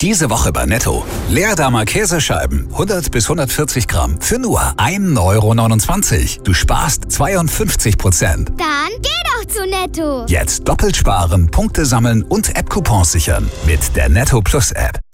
Diese Woche bei Netto. Leerdammer Käsescheiben, 100 bis 140 Gramm, für nur 1,29 €. Du sparst 52%. Dann geh doch zu Netto. Jetzt doppelt sparen, Punkte sammeln und App-Coupons sichern mit der Netto Plus App.